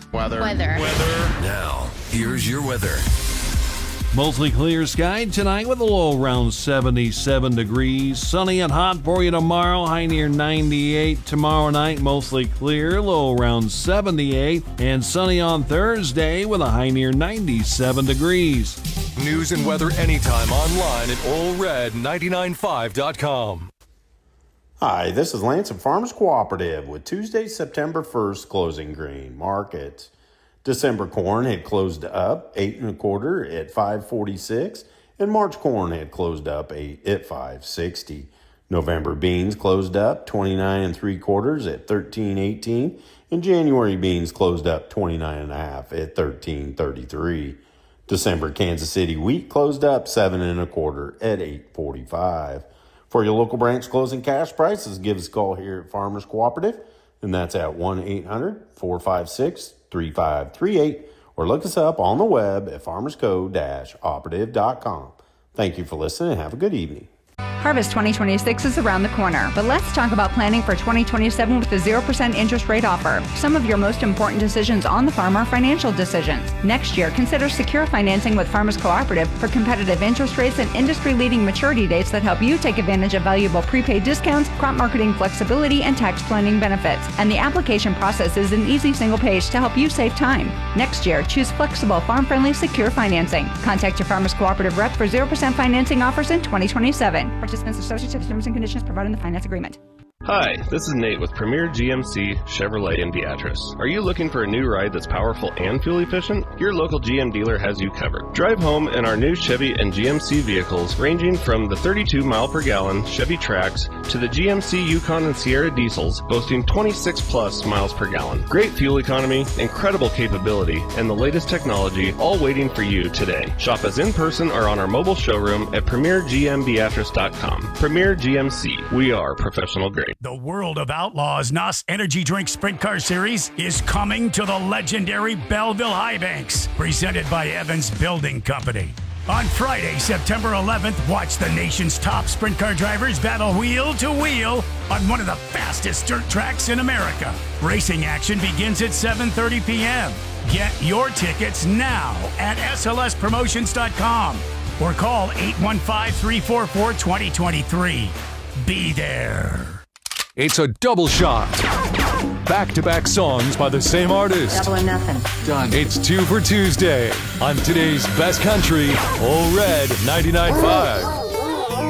Weather. Now, here's your weather. Mostly clear sky tonight with a low around 77 degrees. Sunny and hot for you tomorrow, high near 98. Tomorrow night, mostly clear, low around 78. And sunny on Thursday with a high near 97 degrees. News and weather anytime online at allred995.com. Hi, this is Lance at Farmers Cooperative with Tuesday, September 1st closing grain markets. December corn had closed up 8 1/4 at $5.46, and March corn had closed up 8 at $5.60. November beans closed up 29 3/4 at $13.18, and January beans closed up 29 1/2 at $13.33. December Kansas City wheat closed up 7 1/4 at $8.45. For your local branch closing cash prices, give us a call here at Farmers Cooperative, and that's at 1-800-456-3538, or look us up on the web at farmersco-operative.com. Thank you for listening and have a good evening. Harvest 2026 is around the corner, but let's talk about planning for 2027 with a 0% interest rate offer. Some of your most important decisions on the farm are financial decisions. Next year, consider secure financing with Farmers Cooperative for competitive interest rates and industry-leading maturity dates that help you take advantage of valuable prepaid discounts, crop marketing flexibility, and tax planning benefits. And the application process is an easy single page to help you save time. Next year, choose flexible, farm-friendly, secure financing. Contact your Farmers Cooperative rep for 0% financing offers in 2027. Participants are subject to the terms and conditions provided in the finance agreement. Hi, this is Nate with Premier GMC Chevrolet in Beatrice. Are you looking for a new ride that's powerful and fuel efficient? Your local GM dealer has you covered. Drive home in our new Chevy and GMC vehicles ranging from the 32 mile per gallon Chevy Trax to the GMC Yukon and Sierra diesels boasting 26 plus miles per gallon. Great fuel economy, incredible capability, and the latest technology all waiting for you today. Shop us in person or on our mobile showroom at premiergmbeatrice.com. Premier GMC, we are professional grade. The World of Outlaws NOS Energy Drink Sprint Car Series is coming to the legendary Belleville High Banks, presented by Evans Building Company. On Friday, September 11th, watch the nation's top sprint car drivers battle wheel to wheel on one of the fastest dirt tracks in America. Racing action begins at 7:30 p.m. Get your tickets now at slspromotions.com or call 815-344-2023. Be there. It's a double shot. Back-to-back songs by the same artist. Double or nothing. Done. It's 2 for Tuesday on today's best country, All Red 99.5.